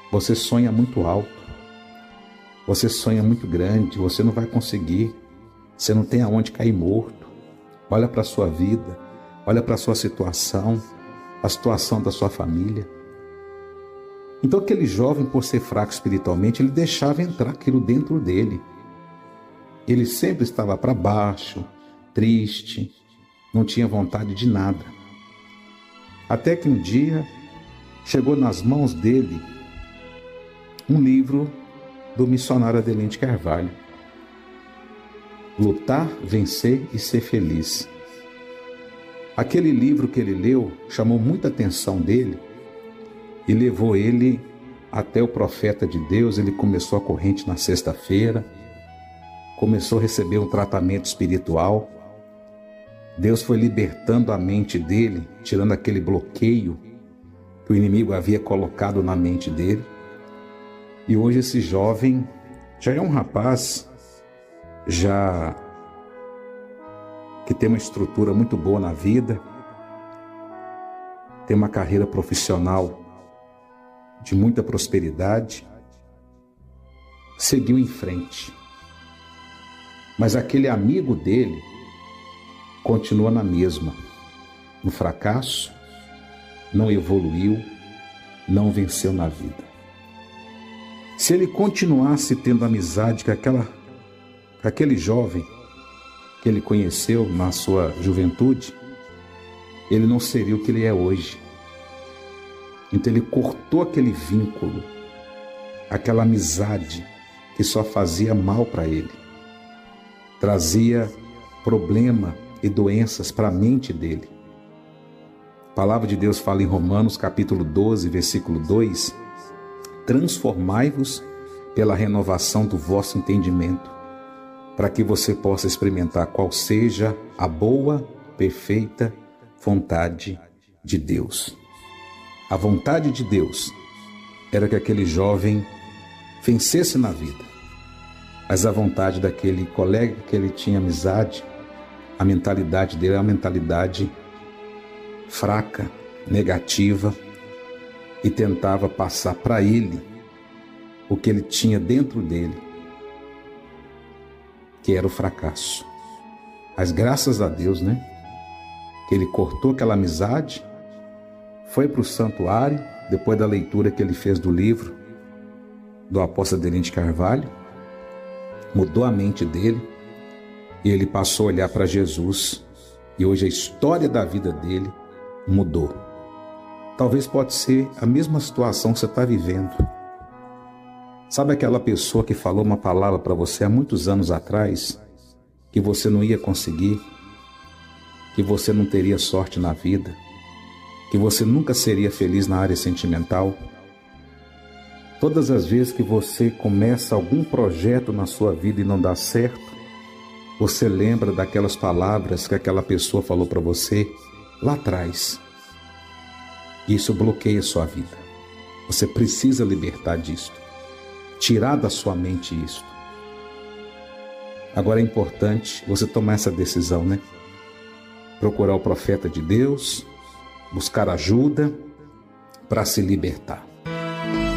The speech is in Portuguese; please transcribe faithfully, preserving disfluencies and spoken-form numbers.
Você sonha muito alto, você sonha muito grande, você não vai conseguir, você não tem aonde cair morto. Olha para a sua vida, olha para a sua situação, a situação da sua família. Então aquele jovem, por ser fraco espiritualmente, ele deixava entrar aquilo dentro dele. Ele sempre estava para baixo, triste, não tinha vontade de nada. Até que um dia chegou nas mãos dele um livro do missionário Adelino de Carvalho. Lutar, Vencer e Ser Feliz. Aquele livro que ele leu chamou muita atenção dele e levou ele até o profeta de Deus. Ele começou a corrente na sexta-feira, começou a receber um tratamento espiritual. Deus foi libertando a mente dele, tirando aquele bloqueio que o inimigo havia colocado na mente dele. E hoje esse jovem já é um rapaz já que tem uma estrutura muito boa na vida, tem uma carreira profissional de muita prosperidade, seguiu em frente. Mas aquele amigo dele continua na mesma, no fracasso, não evoluiu, não venceu na vida. Se ele continuasse tendo amizade com, aquela, com aquele jovem que ele conheceu na sua juventude, ele não seria o que ele é hoje. Então ele cortou aquele vínculo, aquela amizade que só fazia mal para ele, trazia problema e doenças para a mente dele. A palavra de Deus fala em Romanos capítulo doze, versículo dois: transformai-vos pela renovação do vosso entendimento, para que você possa experimentar qual seja a boa, perfeita vontade de Deus. A vontade de Deus era que aquele jovem vencesse na vida, mas a vontade daquele colega que ele tinha amizade, a mentalidade dele é uma mentalidade fraca, negativa, e tentava passar para ele o que ele tinha dentro dele, que era o fracasso. Mas graças a Deus, né, que ele cortou aquela amizade, foi para o santuário, depois da leitura que ele fez do livro do apóstolo Adelino de Carvalho, mudou a mente dele e ele passou a olhar para Jesus, e hoje a história da vida dele mudou. Talvez pode ser a mesma situação que você está vivendo. Sabe aquela pessoa que falou uma palavra para você há muitos anos atrás, que você não ia conseguir, que você não teria sorte na vida, que você nunca seria feliz na área sentimental? Todas as vezes que você começa algum projeto na sua vida e não dá certo, você lembra daquelas palavras que aquela pessoa falou para você lá atrás. Isso bloqueia a sua vida. Você precisa libertar disso, tirar da sua mente isso. Agora é importante você tomar essa decisão, né? Procurar o profeta de Deus, buscar ajuda para se libertar.